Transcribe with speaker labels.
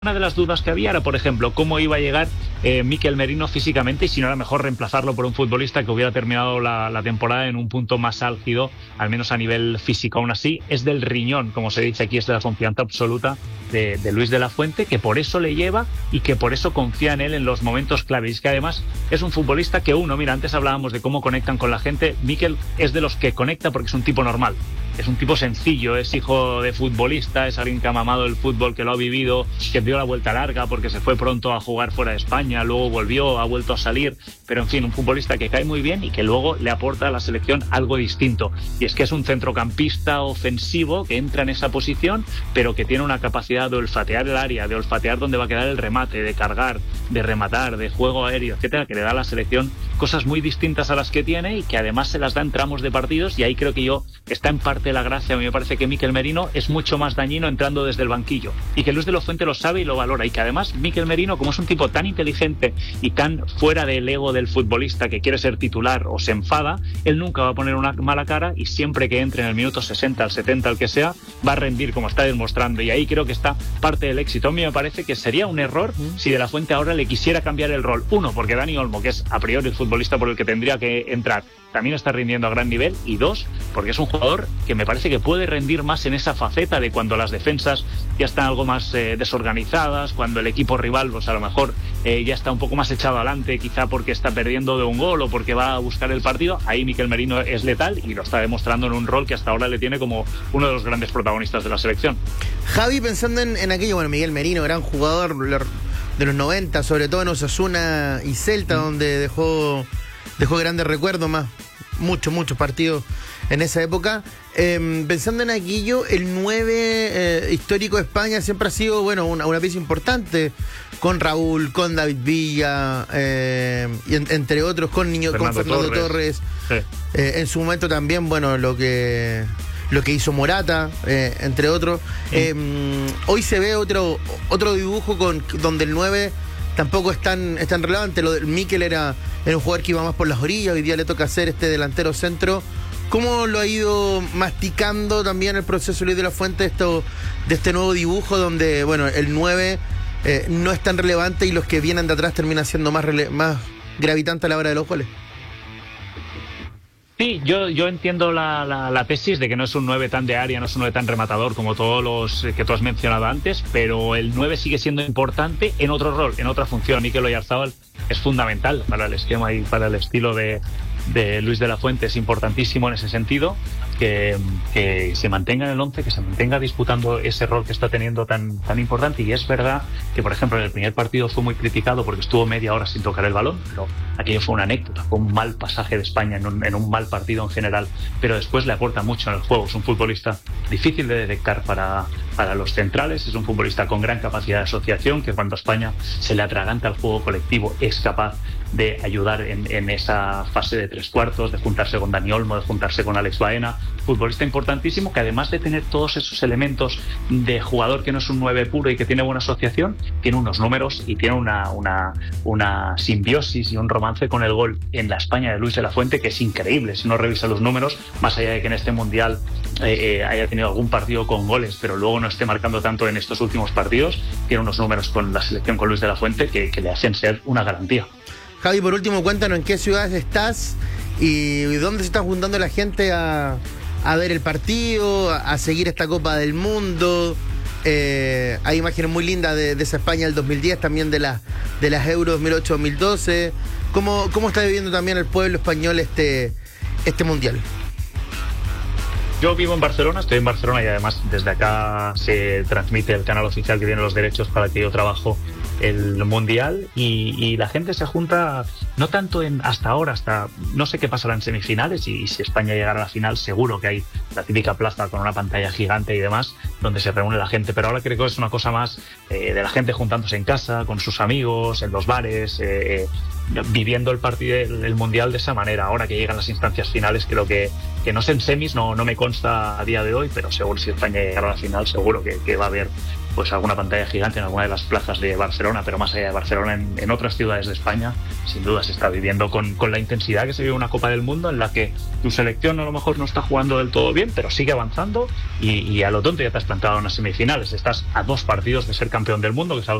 Speaker 1: Una de las dudas que había era, por ejemplo, cómo iba a llegar Mikel Merino físicamente y si no era mejor reemplazarlo por un futbolista que hubiera terminado la temporada en un punto más álgido, al menos a nivel físico. Aún así, es del riñón, como se dice aquí, es de la confianza absoluta de Luis de la Fuente, que por eso le lleva y que por eso confía en él en los momentos clave. Y es que además es un futbolista que mira, antes hablábamos de cómo conectan con la gente. Mikel es de los que conecta porque es un tipo normal. Es un tipo sencillo, es hijo de futbolista, es alguien que ha mamado el fútbol, que lo ha vivido, que dio la vuelta larga porque se fue pronto a jugar fuera de España, luego volvió, ha vuelto a salir, pero en fin, un futbolista que cae muy bien y que luego le aporta a la selección algo distinto. Y es que es un centrocampista ofensivo que entra en esa posición, pero que tiene una capacidad de olfatear el área, de olfatear dónde va a quedar el remate, de cargar, de rematar, de juego aéreo, etcétera, que le da a la selección cosas muy distintas a las que tiene y que además se las da en tramos de partidos, y ahí creo que está en parte la gracia. A mí me parece que Mikel Merino es mucho más dañino entrando desde el banquillo y que Luis de la Fuente lo sabe y lo valora, y que además Mikel Merino, como es un tipo tan inteligente y tan fuera del ego del futbolista que quiere ser titular o se enfada, él nunca va a poner una mala cara y siempre que entre en el minuto 60, al 70, al que sea, va a rendir como está demostrando, y ahí creo que está parte del éxito. A mí me parece que sería un error si de la Fuente ahora le quisiera cambiar el rol. Uno, porque Dani Olmo, que es a priori el futbolista por el que tendría que entrar, también está rindiendo a gran nivel, y dos, porque es un jugador que me parece que puede rendir más en esa faceta de cuando las defensas ya están algo más desorganizadas, cuando el equipo rival pues a lo mejor ya está un poco más echado adelante, quizá porque está perdiendo de un gol o porque va a buscar el partido. Ahí Mikel Merino es letal y lo está demostrando en un rol que hasta ahora le tiene como uno de los grandes protagonistas de la selección.
Speaker 2: Javi, pensando en aquello, bueno, Miguel Merino, gran jugador de los 90, sobre todo en Osasuna y Celta, donde dejó grandes recuerdos, muchos partidos en esa época. Pensando en aquello, el 9 histórico de España siempre ha sido, bueno, una pieza importante, con Raúl, con David Villa, y entre otros, con Fernando Torres. Sí. En su momento también, bueno, lo que hizo Morata, entre otros. Hoy se ve otro dibujo donde el 9 tampoco es tan relevante. Lo del Mikel era un jugador que iba más por las orillas, hoy día le toca hacer este delantero centro. ¿Cómo lo ha ido masticando también el proceso Luis de la Fuente de este nuevo dibujo donde, bueno, el 9 no es tan relevante y los que vienen de atrás terminan siendo más gravitantes a la hora de los goles?
Speaker 1: Sí, yo entiendo la tesis de que no es un 9 tan de área, no es un 9 tan rematador como todos los que tú has mencionado antes, pero el 9 sigue siendo importante en otro rol, en otra función. Mikel Oyarzabal es fundamental para el esquema y para el estilo de Luis de la Fuente, es importantísimo en ese sentido, que se mantenga en el 11, que se mantenga disputando ese rol que está teniendo tan importante. Y es verdad que, por ejemplo, en el primer partido fue muy criticado porque estuvo media hora sin tocar el balón, pero aquello fue una anécdota, fue un mal pasaje de España en un mal partido en general, pero después le aporta mucho en el juego. Es un futbolista difícil de detectar para los centrales, es un futbolista con gran capacidad de asociación, que cuando a España se le atraganta el juego colectivo es capaz de ayudar en esa fase de tres cuartos, de juntarse con Dani Olmo, de juntarse con Alex Baena. Futbolista importantísimo que, además de tener todos esos elementos de jugador que no es un 9 puro y que tiene buena asociación, tiene unos números y tiene una simbiosis y un romance con el gol en la España de Luis de la Fuente que es increíble. Si uno revisa los números, más allá de que en este Mundial haya tenido algún partido con goles, pero luego no esté marcando tanto en estos últimos partidos, tiene unos números con la selección con Luis de la Fuente que le hacen ser una garantía.
Speaker 2: Javi, por último, cuéntanos en qué ciudades estás y dónde se está juntando la gente a ver el partido, a seguir esta Copa del Mundo. Hay imágenes muy lindas de esa España del 2010, también de las Euro 2008-2012. ¿Cómo está viviendo también el pueblo español este Mundial?
Speaker 1: Yo vivo en Barcelona, estoy en Barcelona, y además desde acá se transmite el canal oficial que tiene los derechos para que yo trabajo el Mundial, y la gente se junta no tanto hasta no sé qué pasará en semifinales, y si España llegara a la final seguro que hay la típica plaza con una pantalla gigante y demás donde se reúne la gente, pero ahora creo que es una cosa más de la gente juntándose en casa, con sus amigos, en los bares, viviendo el partido, el Mundial de esa manera. Ahora que llegan las instancias finales, creo que no sé en semis, no me consta a día de hoy, pero seguro si España llegara a la final seguro que va a haber pues alguna pantalla gigante en alguna de las plazas de Barcelona, pero más allá de Barcelona, en otras ciudades de España, sin duda se está viviendo con la intensidad que se vive una Copa del Mundo, en la que tu selección a lo mejor no está jugando del todo bien, pero sigue avanzando y a lo tonto ya te has plantado en las semifinales. Estás a 2 partidos de ser campeón del mundo, que es algo